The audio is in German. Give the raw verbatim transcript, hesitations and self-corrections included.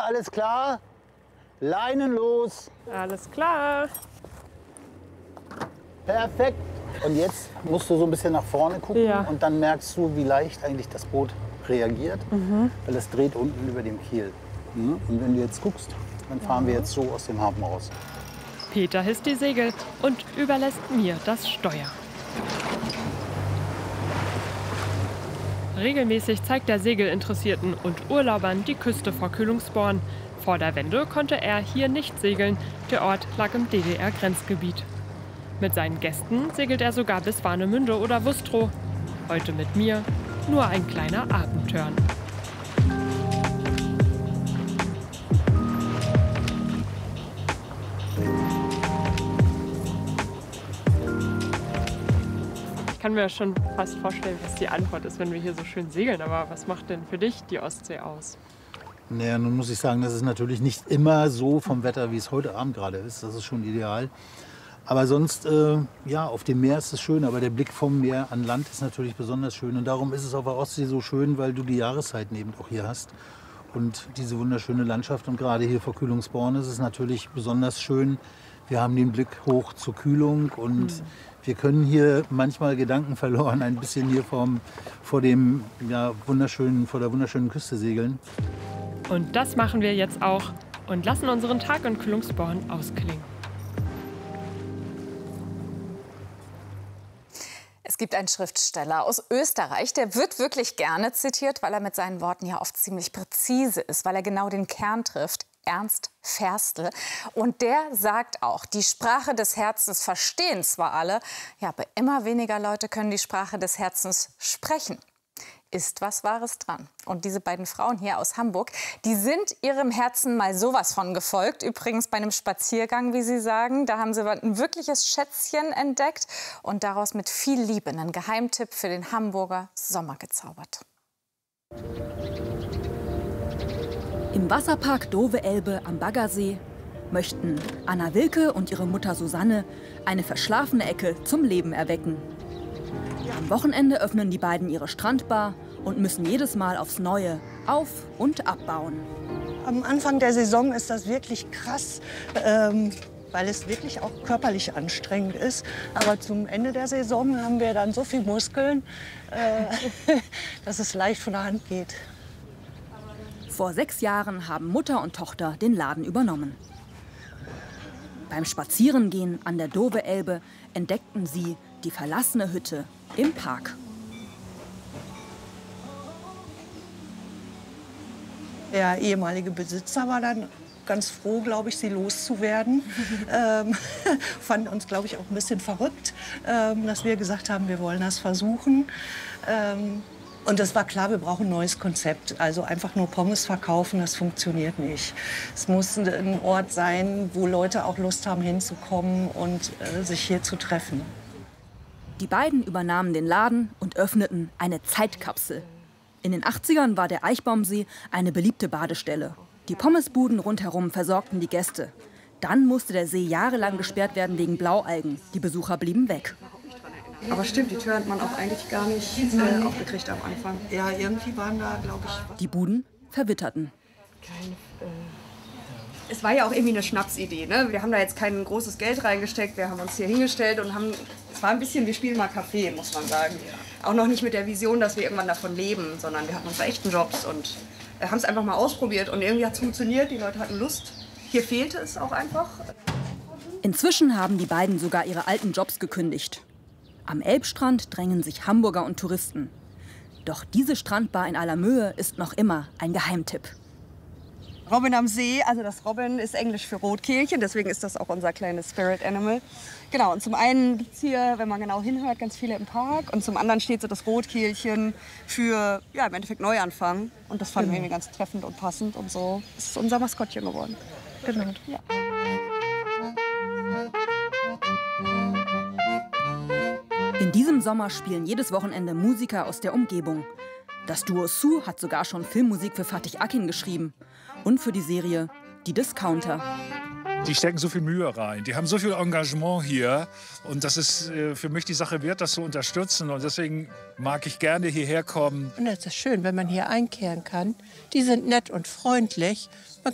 alles klar? Leinen los. Alles klar. Perfekt. Und jetzt musst du so ein bisschen nach vorne gucken Ja. und dann merkst du, wie leicht eigentlich das Boot reagiert, mhm. weil es dreht unten über dem Kiel. Mhm. Und wenn du jetzt guckst, dann fahren wir jetzt so aus dem Hafen raus. Peter hisst die Segel und überlässt mir das Steuer. Regelmäßig zeigt er Segelinteressierten und Urlaubern die Küste vor Kühlungsborn. Vor der Wende konnte er hier nicht segeln. Der Ort lag im D D R-Grenzgebiet. Mit seinen Gästen segelt er sogar bis Warnemünde oder Wustrow. Heute mit mir nur ein kleiner Abendtörn. Ich kann mir schon fast vorstellen, was die Antwort ist, wenn wir hier so schön segeln. Aber was macht denn für dich die Ostsee aus? Naja, nun muss ich sagen, das ist natürlich nicht immer so vom Wetter, wie es heute Abend gerade ist. Das ist schon ideal. Aber sonst, äh, ja, auf dem Meer ist es schön, aber der Blick vom Meer an Land ist natürlich besonders schön. Und darum ist es auf der Ostsee so schön, weil du die Jahreszeiten eben auch hier hast. Und diese wunderschöne Landschaft. Und gerade hier vor Kühlungsborn ist es natürlich besonders schön. Wir haben den Blick hoch zur Kühlung und mhm. wir können hier manchmal Gedanken verloren, ein bisschen hier vom, vor, dem, ja, wunderschönen, vor der wunderschönen Küste segeln. Und das machen wir jetzt auch und lassen unseren Tag in Kühlungsborn ausklingen. Es gibt einen Schriftsteller aus Österreich, der wird wirklich gerne zitiert, weil er mit seinen Worten ja oft ziemlich präzise ist, weil er genau den Kern trifft. Ernst Ferstel. Und der sagt auch, die Sprache des Herzens verstehen zwar alle, ja, aber immer weniger Leute können die Sprache des Herzens sprechen. Ist was Wahres dran. Und diese beiden Frauen hier aus Hamburg, die sind ihrem Herzen mal sowas von gefolgt. Übrigens bei einem Spaziergang, wie sie sagen. Da haben sie ein wirkliches Schätzchen entdeckt und daraus mit viel Liebe einen Geheimtipp für den Hamburger Sommer gezaubert. Im Wasserpark Dove-Elbe am Baggersee möchten Anna Wilke und ihre Mutter Susanne eine verschlafene Ecke zum Leben erwecken. Am Wochenende öffnen die beiden ihre Strandbar und müssen jedes Mal aufs Neue auf- und abbauen. Am Anfang der Saison ist das wirklich krass, ähm, weil es wirklich auch körperlich anstrengend ist. Aber zum Ende der Saison haben wir dann so viel Muskeln, äh, dass es leicht von der Hand geht. Vor sechs Jahren haben Mutter und Tochter den Laden übernommen. Beim Spazierengehen an der Dove-Elbe entdeckten sie die verlassene Hütte im Park. Der ehemalige Besitzer war dann ganz froh, glaube ich, sie loszuwerden. ähm, fand uns, glaube ich, auch ein bisschen verrückt, ähm, dass wir gesagt haben, wir wollen das versuchen. Ähm, Und es war klar, wir brauchen ein neues Konzept. Also einfach nur Pommes verkaufen, das funktioniert nicht. Es muss ein Ort sein, wo Leute auch Lust haben, hinzukommen und äh, sich hier zu treffen. Die beiden übernahmen den Laden und öffneten eine Zeitkapsel. In den achtzigern war der Eichbaumsee eine beliebte Badestelle. Die Pommesbuden rundherum versorgten die Gäste. Dann musste der See jahrelang gesperrt werden wegen Blaualgen. Die Besucher blieben weg. Aber stimmt, die Tür hat man auch eigentlich gar nicht äh, aufgekriegt am Anfang. Ja, irgendwie waren da, glaube ich... Die Buden verwitterten. Kein, äh es war ja auch irgendwie eine Schnapsidee, ne? Wir haben da jetzt kein großes Geld reingesteckt, wir haben uns hier hingestellt und haben... Es war ein bisschen, wir spielen mal Café, muss man sagen. Auch noch nicht mit der Vision, dass wir irgendwann davon leben, sondern wir hatten unsere echten Jobs und äh, haben es einfach mal ausprobiert. Und irgendwie hat es funktioniert, die Leute hatten Lust. Hier fehlte es auch einfach. Inzwischen haben die beiden sogar ihre alten Jobs gekündigt. Am Elbstrand drängen sich Hamburger und Touristen. Doch diese Strandbar in aller Mühe ist noch immer ein Geheimtipp. Robin am See, also das Robin ist Englisch für Rotkehlchen, deswegen ist das auch unser kleines Spirit Animal. Genau, und zum einen gibt es hier, wenn man genau hinhört, ganz viele im Park. Und zum anderen steht so das Rotkehlchen für, ja, im Endeffekt Neuanfang. Und das fanden wir irgendwie ganz treffend und passend und so ist es unser Maskottchen geworden. Genau. Ja. In diesem Sommer spielen jedes Wochenende Musiker aus der Umgebung. Das Duo Sue hat sogar schon Filmmusik für Fatih Akin geschrieben. Und für die Serie Die Discounter. Die stecken so viel Mühe rein, die haben so viel Engagement hier. Und das ist äh, für mich die Sache wert, das zu unterstützen. Und deswegen mag ich gerne hierher kommen. Und es ist schön, wenn man hier einkehren kann. Die sind nett und freundlich.